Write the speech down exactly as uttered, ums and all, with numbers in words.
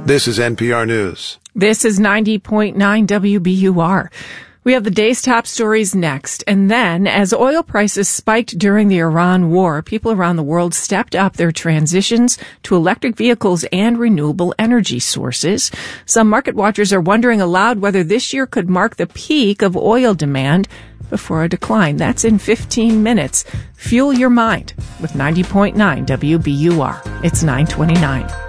This is N P R News. This is ninety point nine W B U R. We have the day's top stories next. And then, as oil prices spiked during the Iran war, people around the world stepped up their transitions to electric vehicles and renewable energy sources. Some market watchers are wondering aloud whether this year could mark the peak of oil demand before a decline. That's in fifteen minutes. Fuel your mind with ninety point nine W B U R. It's nine twenty-nine.